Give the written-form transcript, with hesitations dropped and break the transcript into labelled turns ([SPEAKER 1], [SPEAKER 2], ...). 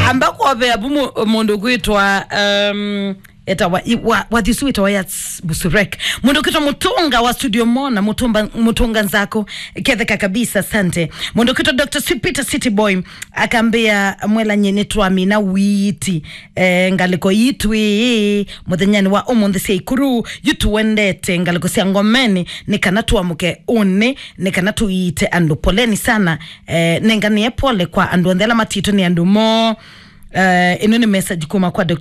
[SPEAKER 1] ambako abe abumu mundu kwitwa eta wa thisuita wa yats busurek mundu kwitwa Mutunga wa studio Mona Mutunga nzako ketheka kabisa sante mundu kwitwa Dr. Sweet City Boy akambia mwela nyene twamina witi ngaliko yitwi muthenyani wa omundi cia ikuru yutu wendete ngaliko cia ngomeni nikana tuamuke one nikana tuite andu poleni sana nenganie pole kwa andu ndela matito ni andu mo ino ni message kuma kwa Dr.